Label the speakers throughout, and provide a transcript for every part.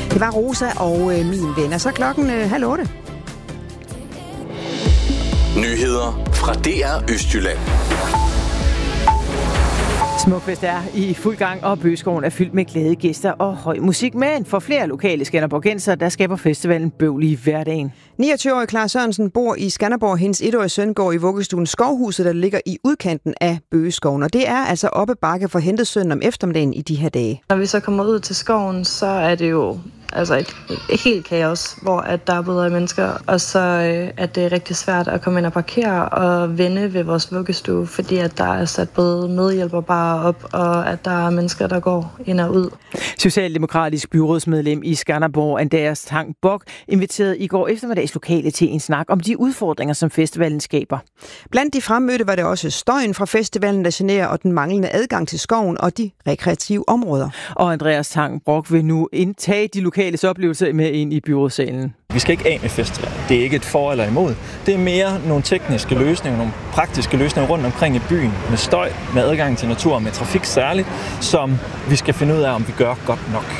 Speaker 1: Det var Rosa og min ven. Og så klokken 7:30.
Speaker 2: Nyheder fra DR Østjylland.
Speaker 3: Smukfest er i fuld gang, og Bøgeskoven er fyldt med glade gæster og høj musik. Men for flere lokale skanderborgenser, der skaber festivalen bøvl i hverdagen.
Speaker 1: 29-årig Clara Sørensen bor i Skanderborg. Hendes 1-årige søn går i vuggestuen Skovhuset, der ligger i udkanten af Bøgeskoven. Og det er altså oppe bakke for hentet søn om eftermiddagen i de her dage.
Speaker 4: Når vi så kommer ud til skoven, så er det jo et helt kaos, hvor at der er både mennesker, og så er det rigtig svært at komme ind og parkere og vende ved vores vuggestue, fordi at der er sat både medhjælper bare op, og at der er mennesker, der går ind og ud.
Speaker 3: Socialdemokratisk byrådsmedlem i Skanderborg, Andreas Tang Bock, inviterede i går eftermiddags lokale til en snak om de udfordringer, som festivalen skaber.
Speaker 1: Blandt de fremmødte var det også støjen fra festivalen, der generer, og den manglende adgang til skoven og de rekreative områder.
Speaker 3: Og Andreas Tang Bock vil nu indtage de lokales oplevelser med ind i byrådssalen.
Speaker 5: Vi skal ikke af med festival. Det er ikke et for eller imod. Det er mere nogle tekniske løsninger, nogle praktiske løsninger rundt omkring i byen, med støj, med adgang til natur og med trafik særligt, som vi skal finde ud af, om vi gør godt nok.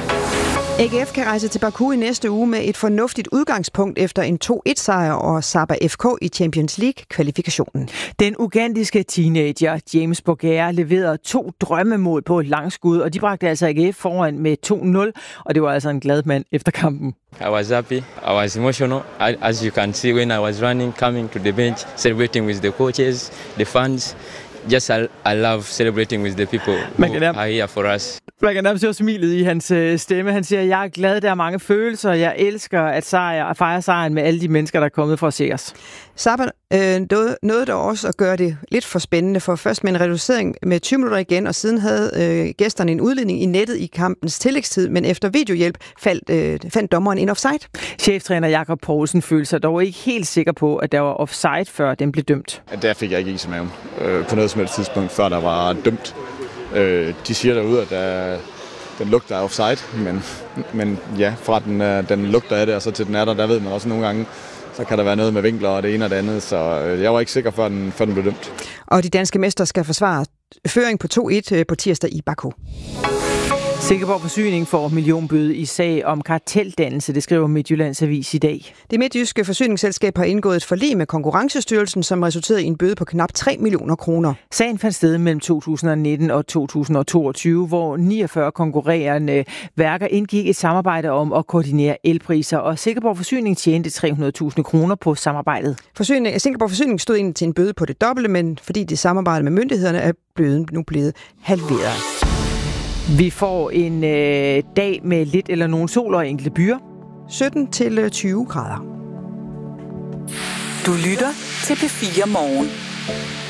Speaker 1: AGF kan rejse til Baku i næste uge med et fornuftigt udgangspunkt efter en 2-1-sejr og Sabah FK i Champions League-kvalifikationen.
Speaker 3: Den ugandiske teenager James Bogaer leverede 2 drømmemål på et langskud, og de bragte altså AGF foran med 2-0, og det var altså en glad mand efter kampen.
Speaker 6: I was happy. I was emotional. As you can see, when I was running, coming to the bench, celebrating with the coaches, the fans. Yes, I love celebrating with the people who are here for us.
Speaker 3: Man kan nærmest høre smilet i hans stemme. Han siger, jeg er glad, der er mange følelser. Jeg elsker at fejre sejren med alle de mennesker, der er kommet for at se os.
Speaker 1: Sabah nåede der også at gøre det lidt for spændende, for først med en reducering med 20 minutter igen, og siden havde gæsterne en udledning i nettet i kampens tillægstid, men efter videohjælp fandt dommeren en offside.
Speaker 3: Cheftræner Jakob Poulsen følte sig dog ikke helt sikker på, at der var offside, før den blev dømt.
Speaker 7: Der fik jeg ikke is i maven på noget som helst tidspunkt, før der var dømt. De siger derude, at den lugter af offside, men ja, fra den lugter af det, og så til den er der ved man også nogle gange, så kan der være noget med vinkler og det ene og det andet, så jeg var ikke sikker, før den blev dømt.
Speaker 1: Og de danske mestre skal forsvare føring på 2-1 på tirsdag i Baku.
Speaker 3: Silkeborg Forsyning får millionbøde i sag om karteldannelse, det skriver Midtjyllands Avis i dag.
Speaker 1: Det midtjyske forsyningsselskab har indgået et forlig med Konkurrencestyrelsen, som resulterede i en bøde på knap 3 millioner kroner.
Speaker 3: Sagen fandt sted mellem 2019 og 2022, hvor 49 konkurrerende værker indgik et samarbejde om at koordinere elpriser, og Silkeborg Forsyning tjente 300.000 kroner på samarbejdet.
Speaker 1: Silkeborg Forsyning stod ind til en bøde på det dobbelte, men fordi det samarbejde med myndighederne er bøden nu blevet halveret.
Speaker 3: Vi får en dag med lidt eller nogen sol og enkelte byer.
Speaker 1: 17-20 grader.
Speaker 8: Du lytter til P4 Morgen.